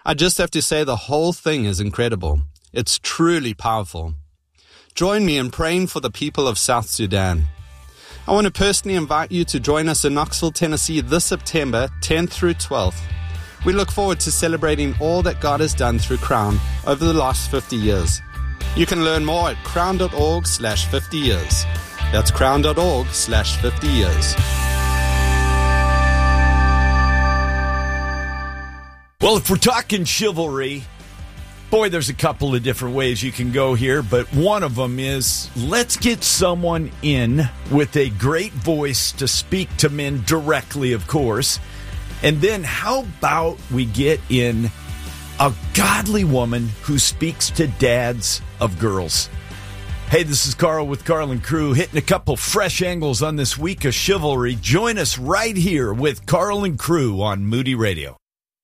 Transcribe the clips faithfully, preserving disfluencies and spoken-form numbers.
I just have to say the whole thing is incredible. It's truly powerful. Join me in praying for the people of South Sudan. I want to personally invite you to join us in Knoxville, Tennessee this September tenth through twelfth. We look forward to celebrating all that God has done through Crown over the last fifty years. You can learn more at crown.org slash 50 years. That's crown.org slash 50 years. Well, if we're talking chivalry, boy, there's a couple of different ways you can go here, but one of them is let's get someone in with a great voice to speak to men directly, of course. And then how about we get in a godly woman who speaks to dads of girls? Hey, this is Carl with Carl and Crew, hitting a couple fresh angles on this week of chivalry. Join us right here with Carl and Crew on Moody Radio.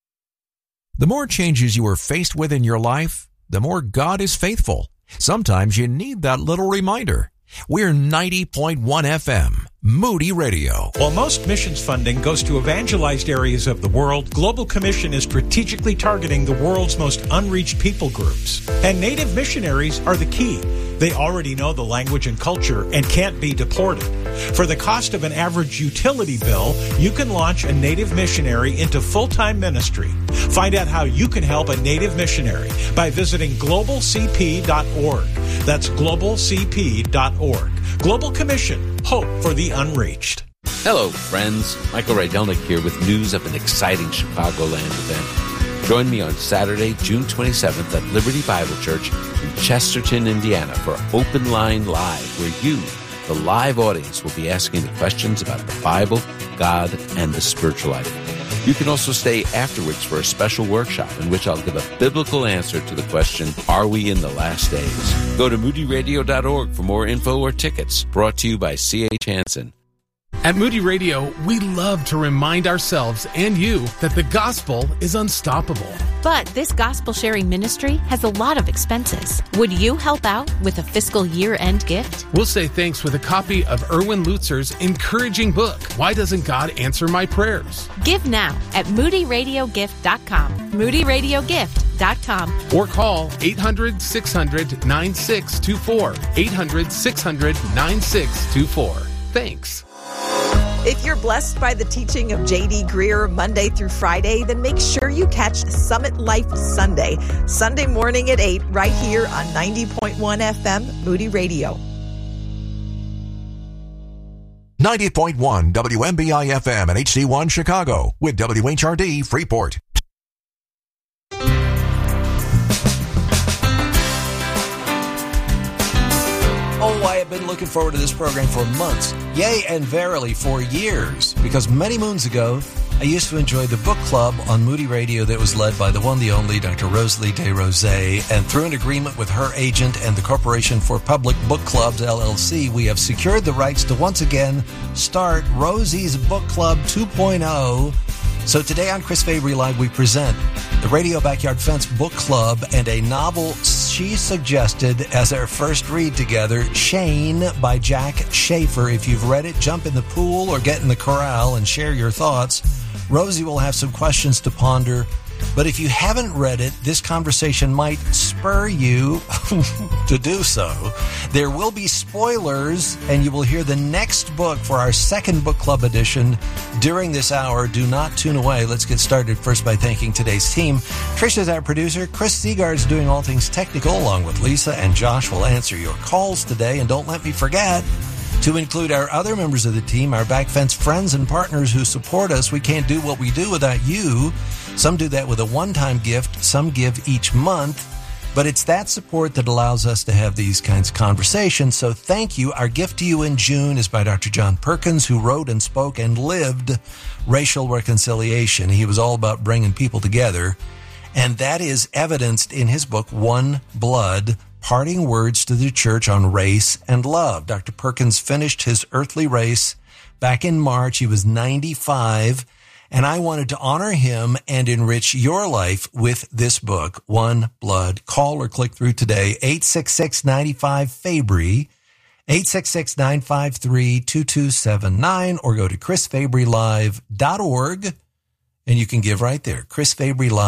The more changes you are faced with in your life, the more God is faithful. Sometimes you need that little reminder. We're ninety point one F M, Moody Radio. While most missions funding goes to evangelized areas of the world, Global Commission is strategically targeting the world's most unreached people groups. And Native missionaries are the key. They already know the language and culture and can't be deported. For the cost of an average utility bill, you can launch a Native missionary into full-time ministry. Find out how you can help a Native missionary by visiting global c p dot org. That's global c p dot org. Global Commission, hope for the unreached. Hello, friends. Michael Rydelnik here with news of an exciting Chicagoland event. Join me on Saturday, June twenty-seventh at Liberty Bible Church in Chesterton, Indiana for Open Line Live, where you, the live audience, will be asking the questions about the Bible, God, and the spiritual life. You can also stay afterwards for a special workshop in which I'll give a biblical answer to the question, are we in the last days? Go to moody radio dot org for more info or tickets. Brought to you by C H Hansen. At Moody Radio, we love to remind ourselves and you that the gospel is unstoppable. But this gospel-sharing ministry has a lot of expenses. Would you help out with a fiscal year-end gift? We'll say thanks with a copy of Erwin Lutzer's encouraging book, Why Doesn't God Answer My Prayers? Give now at moody radio gift dot com. moody radio gift dot com. Or call eight hundred, six hundred, nine six two four. eight hundred, six hundred, nine six two four. Thanks. If you're blessed by the teaching of J D Greer Monday through Friday, then make sure you catch Summit Life Sunday, Sunday morning at eight, right here on ninety point one F M, Moody Radio. ninety point one W M B I F M and H C one Chicago with W H R D Freeport. Oh, I have been looking forward to this program for months, yea, and verily for years, because many moons ago, I used to enjoy the book club on Moody Radio that was led by the one, the only, Doctor Rosalie DesRosiers, and through an agreement with her agent and the Corporation for Public Book Clubs, L L C, we have secured the rights to once again start Rosie's Book Club two point oh. So today on Chris Fabry Live, we present the Radio Backyard Fence Book Club and a novel she suggested as our first read together, Shane by Jack Schaefer. If you've read it, jump in the pool or get in the corral and share your thoughts. Rosie will have some questions to ponder. But if you haven't read it, this conversation might spur you to do so. There will be spoilers, and you will hear the next book for our second book club edition during this hour. Do not tune away. Let's get started first by thanking today's team. Trish is our producer. Chris Seagard's doing all things technical, along with Lisa, and Josh will answer your calls today. And don't let me forget to include our other members of the team, our back fence friends and partners who support us. We can't do what we do without you. Some do that with a one-time gift. Some give each month. But it's that support that allows us to have these kinds of conversations. So thank you. Our gift to you in June is by Doctor John Perkins, who wrote and spoke and lived racial reconciliation. He was all about bringing people together. And that is evidenced in his book, One Blood, Parting Words to the Church on Race and Love. Doctor Perkins finished his earthly race back in March. He was ninety-five. And I wanted to honor him and enrich your life with this book, One Blood. Call or click through today, eight six six, nine five, Fabry, eight six six, nine five three, two two seven nine, or go to chris fabry live dot org, and you can give right there, chris fabry live